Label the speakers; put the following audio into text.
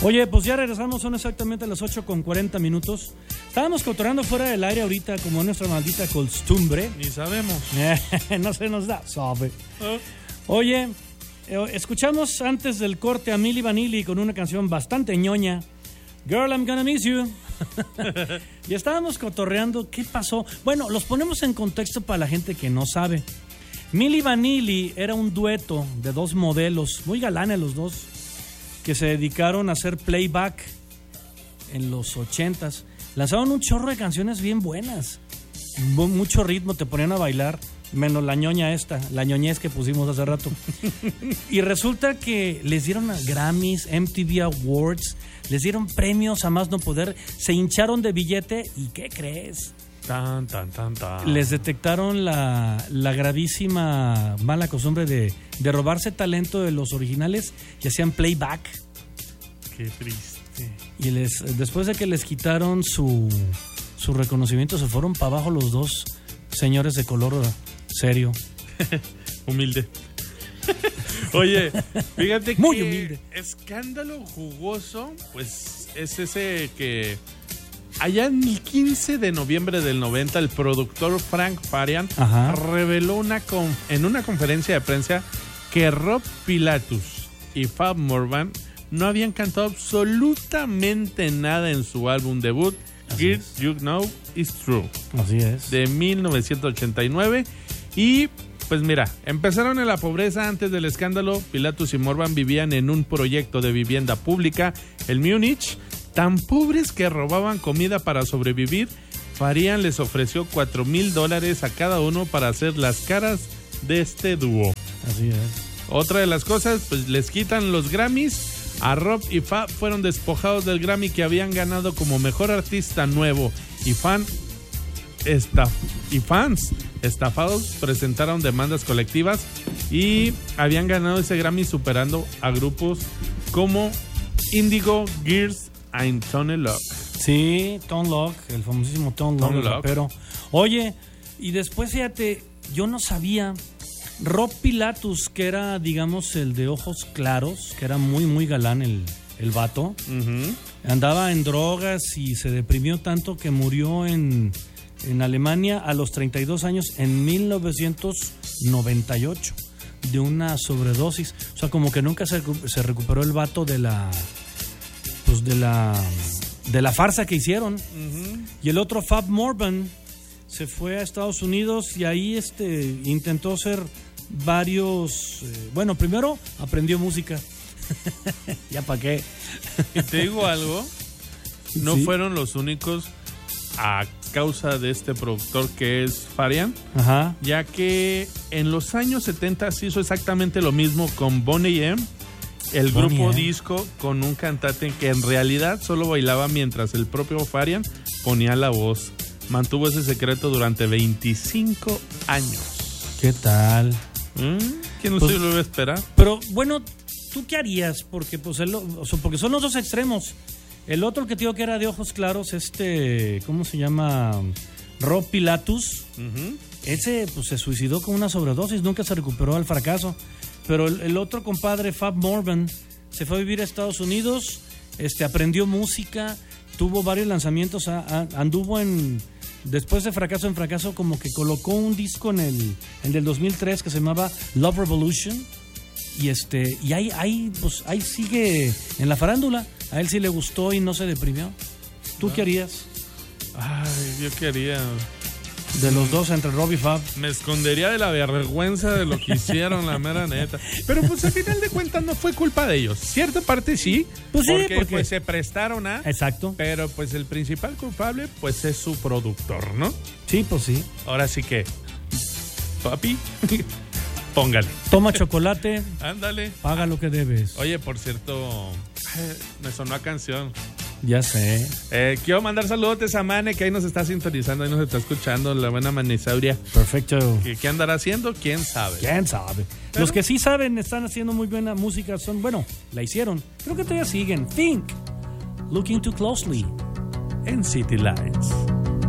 Speaker 1: Oye, pues ya regresamos, son exactamente las 8:40. Estábamos cotorreando fuera del aire ahorita, como nuestra maldita costumbre.
Speaker 2: Ni sabemos.
Speaker 1: No se nos da, sabe. Oye, escuchamos antes del corte a Milli Vanilli con una canción bastante ñoña, Girl, I'm Gonna Miss You. Y estábamos cotorreando, ¿qué pasó? Bueno, los ponemos en contexto para la gente que no sabe. Milli Vanilli era un dueto de dos modelos, muy galanes los dos, que se dedicaron a hacer playback en los 80s. Lanzaron un chorro de canciones bien buenas, mucho ritmo, te ponían a bailar, menos la ñoña la ñoñez que pusimos hace rato. Y resulta que les dieron Grammys, MTV Awards, les dieron premios a más no poder, se hincharon de billete y ¿qué crees?
Speaker 2: Tan.
Speaker 1: Les detectaron la gravísima mala costumbre de robarse talento de los originales y hacían playback.
Speaker 2: Qué triste.
Speaker 1: Y después de que les quitaron su reconocimiento, se fueron para abajo los dos señores de color serio.
Speaker 2: Humilde. Oye, fíjate
Speaker 1: muy
Speaker 2: que
Speaker 1: humilde.
Speaker 2: Escándalo jugoso, pues es ese que allá en el 15 de noviembre del 90 el productor Frank Farian reveló en una conferencia de prensa que Rob Pilatus y Fab Morvan no habían cantado absolutamente nada en su álbum debut, Girls You Know Is True.
Speaker 1: Así es.
Speaker 2: De 1989. Y pues mira, empezaron en la pobreza antes del escándalo. Pilatus y Morvan vivían en un proyecto de vivienda pública, el Múnich, tan pobres que robaban comida para sobrevivir. Farian les ofreció $4,000 a cada uno para hacer las caras de este dúo.
Speaker 1: Así es.
Speaker 2: Otra de las cosas, pues les quitan los Grammys. A Rob y Fab fueron despojados del Grammy que habían ganado como mejor artista nuevo. Y fans estafados presentaron demandas colectivas y habían ganado ese Grammy superando a grupos como Indigo, Girls and Tone Loc.
Speaker 1: Sí, Tone Loc, el famosísimo Tone Loc. Pero, oye, y después fíjate, yo no sabía, Rob Pilatus, que era, digamos, el de ojos claros, que era muy, muy galán el vato, andaba en drogas y se deprimió tanto que murió en Alemania a los 32 años en 1998 de una sobredosis. O sea, como que nunca se recuperó el vato de la farsa que hicieron. Y el otro, Fab Morvan, se fue a Estados Unidos y ahí intentó ser varios... bueno, primero aprendió música. ¿Ya para qué?
Speaker 2: Y te digo algo, no fueron los únicos a causa de este productor que es Farian, ya que en los años 70 se hizo exactamente lo mismo con Boney M, el grupo disco, con un cantante que en realidad solo bailaba mientras el propio Farian ponía la voz. Mantuvo ese secreto durante 25 años.
Speaker 1: ¿Qué tal?
Speaker 2: ¿Quién no se lo iba a esperar?
Speaker 1: Pero bueno, ¿tú qué harías? Porque porque son los dos extremos. El otro que te digo que era de ojos claros, ¿cómo se llama? Rob Pilatus. Ese pues se suicidó con una sobredosis, nunca se recuperó al fracaso. Pero el otro compadre, Fab Morvan, se fue a vivir a Estados Unidos, aprendió música, tuvo varios lanzamientos, anduvo después de fracaso en fracaso, como que colocó un disco en el del 2003 que se llamaba Love Revolution. Y ahí sigue en la farándula. A él sí le gustó y no se deprimió. ¿Tú qué harías?
Speaker 2: Ay, yo qué haría.
Speaker 1: De los dos, entre Rob y Fab.
Speaker 2: Me escondería de la vergüenza de lo que hicieron, la mera neta. Pero pues al final de cuentas no fue culpa de ellos. Cierta parte sí,
Speaker 1: pues sí,
Speaker 2: porque pues se prestaron a...
Speaker 1: Exacto.
Speaker 2: Pero pues el principal culpable pues es su productor, ¿no?
Speaker 1: Sí, pues sí.
Speaker 2: Ahora sí que, papi, póngale.
Speaker 1: Toma chocolate.
Speaker 2: Ándale.
Speaker 1: Paga lo que debes.
Speaker 2: Oye, por cierto, me sonó a canción.
Speaker 1: Ya sé.
Speaker 2: Quiero mandar saludos a Mane, que ahí nos está sintonizando, ahí nos está escuchando, la buena Manisauria.
Speaker 1: Perfecto.
Speaker 2: ¿Qué andará haciendo? ¿Quién sabe?
Speaker 1: ¿Quién sabe? ¿Pero? Los que sí saben, están haciendo muy buena música, la hicieron. Creo que todavía siguen. Think, Looking Too Closely,
Speaker 2: en City Lights.